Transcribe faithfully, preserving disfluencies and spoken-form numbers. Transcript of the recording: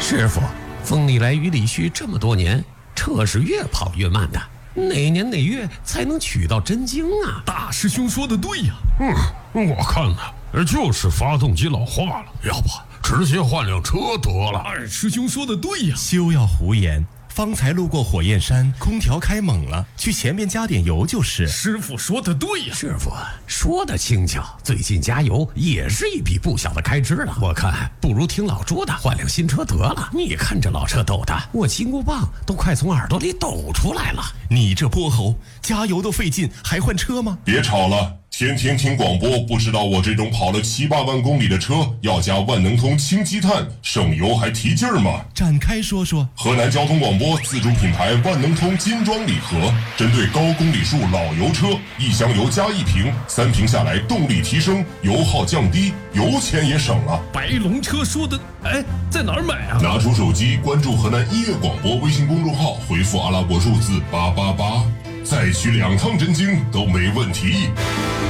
师傅，风里来雨里去这么多年，车是越跑越慢的，哪年哪月才能取到真经啊？ 大师兄说的对呀。 嗯，我看呢，就是发动机老化了，要不直接换辆车得了。 二师兄说的对呀。 休要胡言，方才路过火焰山，空调开猛了，去前面加点油就是。 师傅说的对呀。 师傅说的轻巧，最近加油也是一笔不小的开支了。我看不如听老朱的，换辆新车得了。你看这老车抖的，我金箍棒都快从耳朵里抖出来了。 你这泼猴，加油都费劲，还换车吗？ 别吵了。天天听广播，不知道我这种跑了七八万公里的车要加万能通氢积碳，省油还提劲儿吗？ 展开说说。 河南交通广播自主品牌万能通金装礼盒，针对高公里数老油车，一箱油加一瓶，三瓶下来动力提升，油耗降低，油钱也省了。 白龙车说的，哎，在哪儿买啊？ 拿出手机，关注河南音乐广播微信公众号，回复阿拉伯数字八八八，再取两趟真经都没问题。